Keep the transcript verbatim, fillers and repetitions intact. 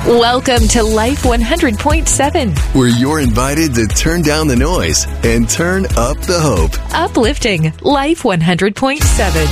Welcome to Life one hundred point seven. Where you're invited to turn down the noise and turn up the hope. Uplifting Life one hundred point seven.